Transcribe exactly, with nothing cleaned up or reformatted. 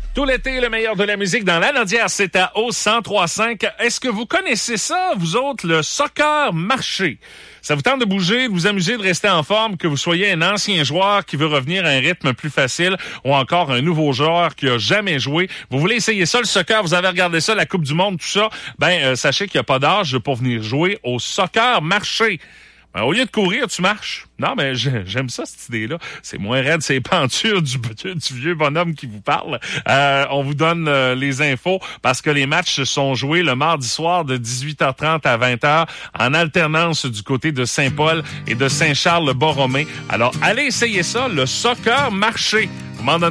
Tout l'été, le meilleur de la musique dans la Nodière, c'est à O cent trois cinq. Est-ce que vous connaissez ça, vous autres, le soccer marché? Ça vous tente de bouger, de vous amuser, de rester en forme, que vous soyez un ancien joueur qui veut revenir à un rythme plus facile ou encore un nouveau joueur qui a jamais joué. Vous voulez essayer ça, le soccer, vous avez regardé ça, la Coupe du Monde, tout ça, ben euh, sachez qu'il n'y a pas d'âge pour venir jouer au soccer marché. Ben, au lieu de courir, tu marches. Non, mais j'aime ça, cette idée-là. C'est moins raide, c'est les pentures du, du vieux bonhomme qui vous parle. Euh, on vous donne euh, les infos parce que les matchs sont joués le mardi soir de dix-huit heures trente à vingt heures en alternance du côté de Saint-Paul et de Saint-Charles-le-Borromée. Alors, allez essayer ça, le soccer marché. Vous m'en donnez